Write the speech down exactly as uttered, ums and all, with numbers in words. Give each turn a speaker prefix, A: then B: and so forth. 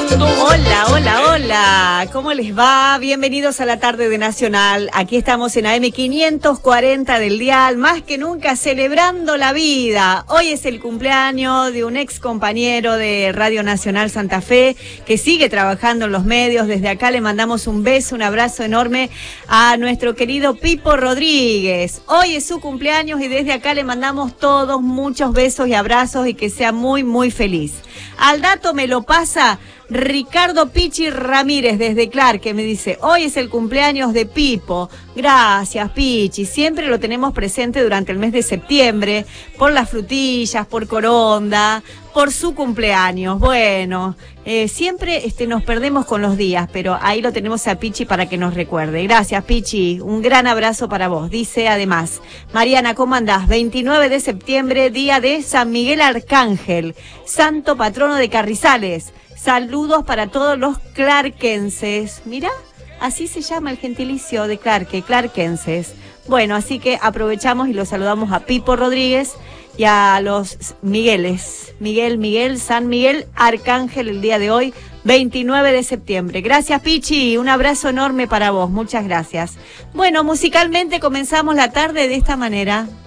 A: Hola, hola, hola. ¿Cómo les va? Bienvenidos a la tarde de Nacional. Aquí estamos en A M quinientos cuarenta del dial, más que nunca celebrando la vida. Hoy es el cumpleaños de un ex compañero de Radio Nacional Santa Fe que sigue trabajando en los medios. Desde acá le mandamos un beso, un abrazo enorme a nuestro querido Pipo Rodríguez. Hoy es su cumpleaños y desde acá le mandamos todos muchos besos y abrazos y que sea muy, muy feliz. Al dato me lo pasa Ricardo Pichi Ramírez desde Clark, que me dice, hoy es el cumpleaños de Pipo. Gracias, Pichi. Siempre lo tenemos presente durante el mes de septiembre, por las frutillas, por Coronda, por su cumpleaños. Bueno, eh, siempre este, nos perdemos con los días, pero ahí lo tenemos a Pichi para que nos recuerde. Gracias, Pichi. Un gran abrazo para vos. Dice además, Mariana, ¿cómo andás? veintinueve de septiembre, día de San Miguel Arcángel, santo patrono de Carrizales. Saludos para todos los clarkenses. Mira, así se llama el gentilicio de Clarke, clarkenses. Bueno, así que aprovechamos y los saludamos a Pipo Rodríguez y a los Migueles. Miguel, Miguel, San Miguel Arcángel el día de hoy, veintinueve de septiembre. Gracias, Pichi. Un abrazo enorme para vos. Muchas gracias. Bueno, musicalmente comenzamos la tarde de esta manera.